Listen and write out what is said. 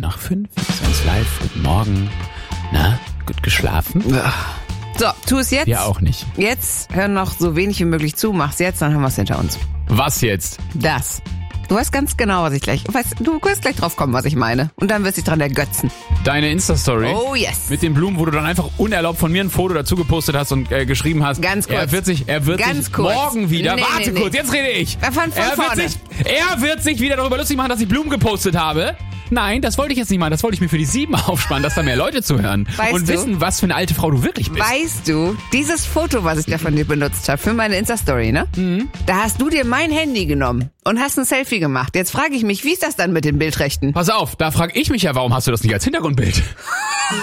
nach 5, sonst live, guten Morgen. Na, gut geschlafen? So, tu es jetzt. Ja, auch nicht. Jetzt hör noch so wenig wie möglich zu, mach's jetzt, dann haben wir es hinter uns. Was jetzt? Das. Du weißt ganz genau, was ich gleich... Du wirst gleich drauf kommen, was ich meine. Und dann wirst du dich dran ergötzen. Deine Insta-Story? Oh yes. Mit den Blumen, wo du dann einfach unerlaubt von mir ein Foto dazu gepostet hast und geschrieben hast. Ganz kurz. Er wird sich morgen wieder... Warte nee. Kurz, jetzt rede ich. Von vorne. Er wird sich wieder darüber lustig machen, dass ich Blumen gepostet habe. Nein, das wollte ich jetzt nicht machen. Das wollte ich mir für die 7 aufsparen, dass da mehr Leute zuhören. Weißt und du? wissen, was für eine alte Frau du wirklich bist. Weißt du, dieses Foto, was ich da von dir benutzt habe, für meine Insta-Story, ne? Da hast du dir mein Handy genommen und hast ein Selfie gemacht. Jetzt frage ich mich, wie ist das dann mit den Bildrechten? Pass auf, da frage ich mich ja, warum hast du das nicht als Hintergrundbild?